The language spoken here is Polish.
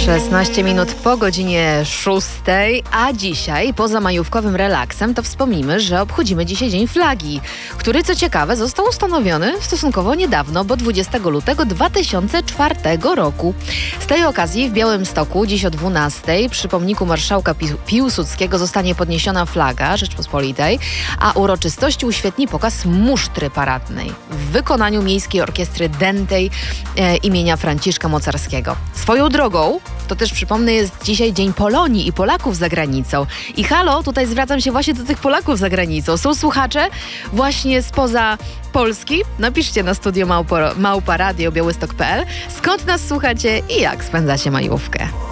16 minut po godzinie 6, a dzisiaj poza majówkowym relaksem to wspomnimy, że obchodzimy dzisiaj Dzień Flagi, który co ciekawe został ustanowiony stosunkowo niedawno, bo 20 lutego 2004 roku. Z tej okazji w Białymstoku dziś o 12 przy pomniku marszałka Piłsudskiego zostanie podniesiona flaga Rzeczpospolitej, a uroczystości uświetni pokaz musztry paradnej w wykonaniu Miejskiej Orkiestry Dętej imienia Franciszka Mocarskiego. Swoją drogą, to też przypomnę, jest dzisiaj Dzień Polonii i Polaków za granicą. I halo, tutaj zwracam się właśnie do tych Polaków za granicą. Są słuchacze właśnie spoza Polski? Napiszcie na studio małpa radio białystok.pl, skąd nas słuchacie i jak spędzacie majówkę.